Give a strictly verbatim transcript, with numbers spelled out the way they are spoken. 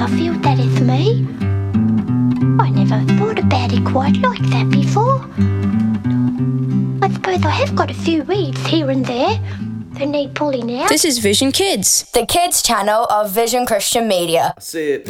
I feel that is me. I never thought about it quite like that before. I suppose I have got a few weeds here and there that need pulling out. This is Vision Kids, the kids channel of Vision Christian Media. See it.